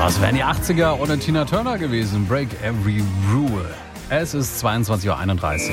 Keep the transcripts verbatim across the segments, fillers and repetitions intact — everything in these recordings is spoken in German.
Das wären die achtziger ohne Tina Turner gewesen. Break Every Rule. Es ist zweiundzwanzig Uhr einunddreißig.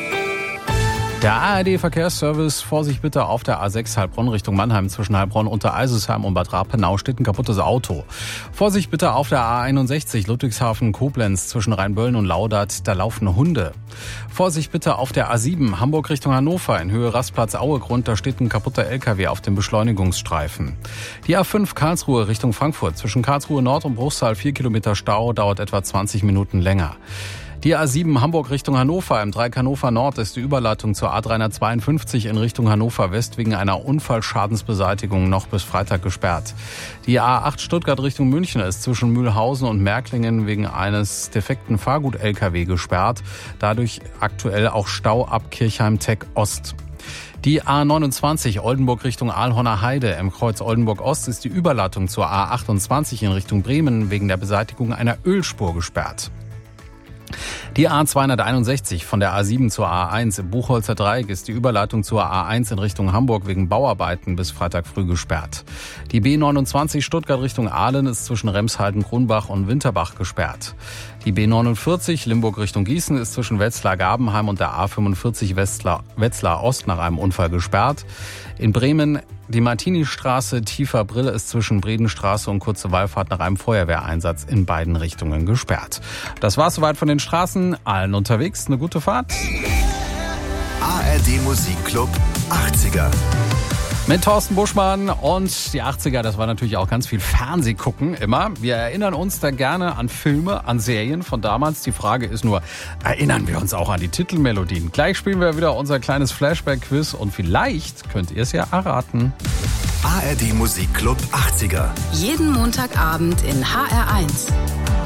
Der A R D-Verkehrsservice, Vorsicht bitte auf der A sechs Heilbronn Richtung Mannheim zwischen Heilbronn, Untereisesheim und Bad Rapenau steht ein kaputtes Auto. Vorsicht bitte auf der A einundsechzig Ludwigshafen Koblenz zwischen Rheinböllen und Laudert, da laufen Hunde. Vorsicht bitte auf der A sieben Hamburg Richtung Hannover in Höhe Rastplatz Auegrund, da steht ein kaputter L K W auf dem Beschleunigungsstreifen. Die A fünf Karlsruhe Richtung Frankfurt zwischen Karlsruhe Nord und Bruchsal vier Kilometer Stau, dauert etwa zwanzig Minuten länger. Die A sieben Hamburg Richtung Hannover im Dreieck Hannover Nord ist die Überleitung zur A dreihundertzweiundfünfzig in Richtung Hannover West wegen einer Unfallschadensbeseitigung noch bis Freitag gesperrt. Die A acht Stuttgart Richtung München ist zwischen Mühlhausen und Märklingen wegen eines defekten Fahrgut-L K W gesperrt. Dadurch aktuell auch Stau ab Kirchheim-Teck Ost. Die A neunundzwanzig Oldenburg Richtung Aalhorner Heide im Kreuz Oldenburg Ost ist die Überleitung zur A achtundzwanzig in Richtung Bremen wegen der Beseitigung einer Ölspur gesperrt. Die A zweihunderteinundsechzig von der A sieben zur A eins im Buchholzer Dreieck ist die Überleitung zur A eins in Richtung Hamburg wegen Bauarbeiten bis Freitag früh gesperrt. Die B neunundzwanzig Stuttgart Richtung Aalen ist zwischen Remshalden, Grunbach und Winterbach gesperrt. Die B neunundvierzig Limburg Richtung Gießen ist zwischen Wetzlar-Gabenheim und der A fünfundvierzig Wetzlar, Wetzlar Ost nach einem Unfall gesperrt. In Bremen die Martini-Straße tiefer Brille ist zwischen Bredenstraße und Kurze Wallfahrt nach einem Feuerwehreinsatz in beiden Richtungen gesperrt. Das war's soweit von den Straßen. Allen unterwegs eine gute Fahrt. A R D Musikclub achtziger. Mit Thorsten Buschmann und die achtziger, das war natürlich auch ganz viel Fernsehgucken immer. Wir erinnern uns da gerne an Filme, an Serien von damals. Die Frage ist nur, erinnern wir uns auch an die Titelmelodien? Gleich spielen wir wieder unser kleines Flashback-Quiz und vielleicht könnt ihr es ja erraten. A R D Musikclub achtziger. Jeden Montagabend in H R eins.